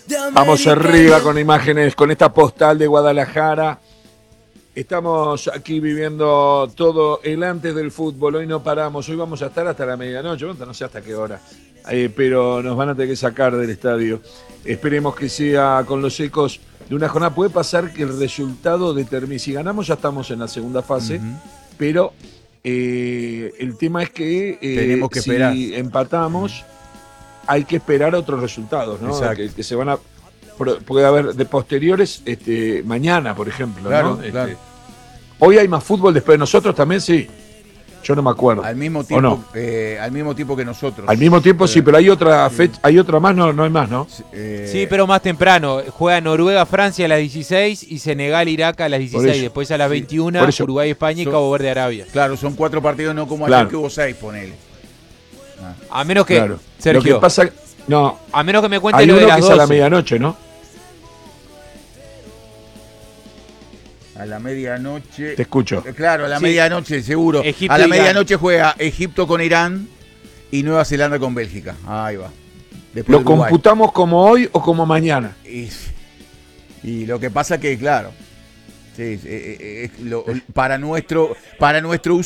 Vamos arriba con imágenes, con esta postal de Guadalajara. Estamos aquí viviendo todo el antes del fútbol. Hoy no paramos, hoy vamos a estar hasta la medianoche, no sé hasta qué hora, pero nos van a tener que sacar del estadio. Esperemos que sea con los ecos de una jornada. Puede pasar que el resultado determine, si ganamos ya estamos en la segunda fase, pero el tema es que, tenemos que esperar. Si empatamos, hay que esperar otros resultados, ¿no? Que se van a... Puede haber de posteriores mañana, por ejemplo. Claro, ¿no? claro. Hoy hay más fútbol después de nosotros también, sí. Yo no me acuerdo. Al mismo tiempo, no? Al mismo tiempo que nosotros. Al mismo tiempo sí, pero hay otra fecha, hay otra más, no hay más, ¿no? Sí, pero más temprano. Juega Noruega-Francia a las 16 y Senegal-Irak a las 16. Después a las 21, Uruguay-España y Cabo Verde-Arabia. Claro, son 4 partidos, no como ayer que hubo 6, ponele. A menos que, Sergio, lo que pasa, no, a menos que me cuente hay lo de uno las que 12. es a la medianoche, ¿no? A la medianoche. Te escucho. Claro, a la medianoche, seguro. Egipto a la Irán. medianoche juega Egipto con Irán y Nueva Zelanda con Bélgica. Ahí va. Después ¿Lo Uruguay. computamos como hoy o como mañana? Y lo que pasa que, claro, para nuestro